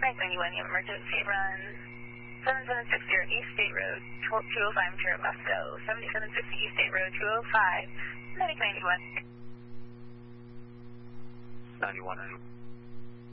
Medic 91, you have emergency run 7760 East State Road, 205 Material Must Go. 7760 East State Road, 205, Medic 91. 91.